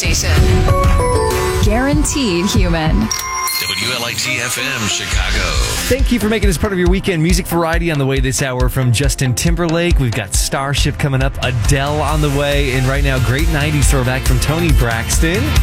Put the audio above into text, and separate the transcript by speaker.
Speaker 1: station. Guaranteed human.
Speaker 2: WLIT-FM Chicago.
Speaker 3: Thank you for making this part of your weekend music variety. On the way this hour from Justin Timberlake. We've got Starship coming up, Adele on the way, and right now, great 90s throwback from Toni Braxton.